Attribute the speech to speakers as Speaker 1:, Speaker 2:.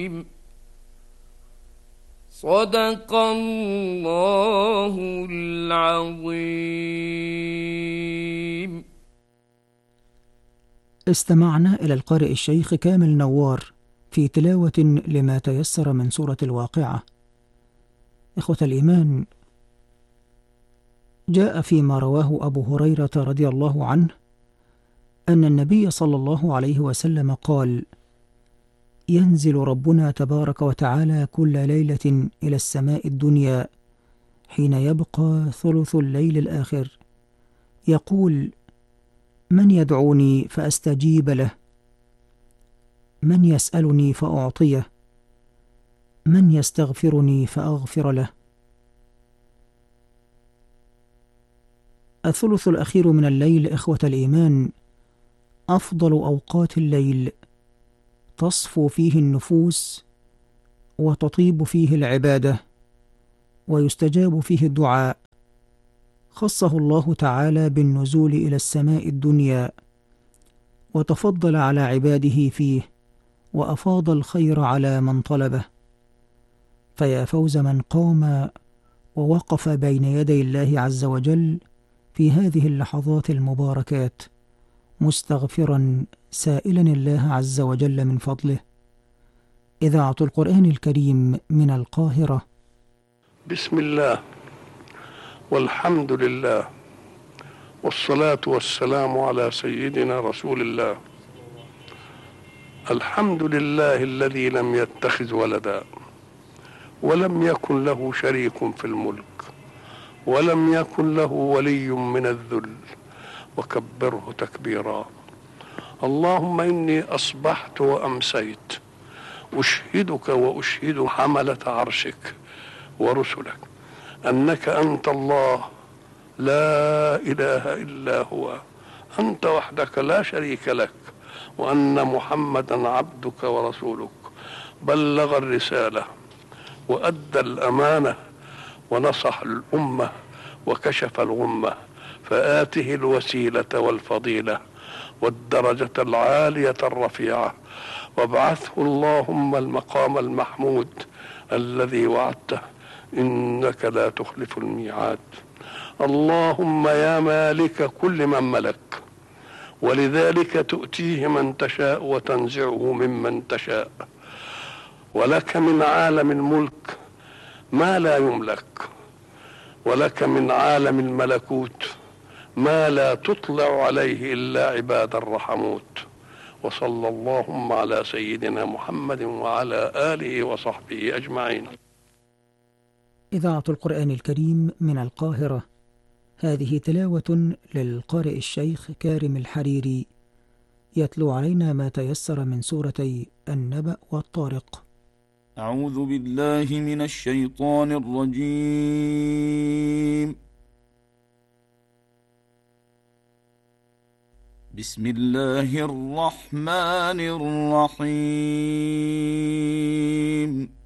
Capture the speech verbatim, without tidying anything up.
Speaker 1: صدق الله العظيم.
Speaker 2: استمعنا إلى القارئ الشيخ كامل نوار في تلاوة لما تيسر من سورة الواقعة. إخوة الإيمان، جاء فيما رواه أبو هريرة رضي الله عنه أن النبي صلى الله عليه وسلم قال: ينزل ربنا تبارك وتعالى كل ليلة إلى السماء الدنيا حين يبقى ثلث الليل الآخر، يقول: من يدعوني فأستجيب له، من يسألني فأعطيه، من يستغفرني فأغفر له. الثلث الأخير من الليل إخوة الإيمان أفضل أوقات الليل، تصفو فيه النفوس وتطيب فيه العبادة ويستجاب فيه الدعاء. خصه الله تعالى بالنزول إلى السماء الدنيا، وتفضل على عباده فيه، وأفاض الخير على من طلبه. فيا فوز من قام ووقف بين يدي الله عز وجل في هذه اللحظات المباركات، مستغفرا سائلا الله عز وجل من فضله. إذاعة القرآن الكريم من القاهرة.
Speaker 3: بسم الله والحمد لله والصلاة والسلام على سيدنا رسول الله. الحمد لله الذي لم يتخذ ولدا ولم يكن له شريك في الملك ولم يكن له ولي من الذل، وكبره تكبيرا. اللهم إني أصبحت وأمسيت أشهدك وأشهد حملة عرشك ورسلك أنك أنت الله لا إله إلا هو، أنت وحدك لا شريك لك، وأن محمدا عبدك ورسولك، بلغ الرسالة وأدى الأمانة ونصح الأمة وكشف الغمة، فآته الوسيلة والفضيلة والدرجة العالية الرفيعة، وابعثه اللهم المقام المحمود الذي وعدته، إنك لا تخلف الميعاد. اللهم يا مالك كل من ملك، ولذلك تؤتيه من تشاء وتنزعه ممن تشاء، ولك من عالم الملك ما لا يملك، ولك من عالم الملكوت ما لا تطلع عليه إلا عباد الرحموت. وصلى اللهم على سيدنا محمد وعلى آله وصحبه أجمعين.
Speaker 2: إذاعة القرآن الكريم من القاهرة. هذه تلاوة للقارئ الشيخ كارم الحريري، يتلو علينا ما تيسر من سورتي النبأ والطارق.
Speaker 4: أعوذ بالله من الشيطان الرجيم. بسم الله الرحمن الرحيم.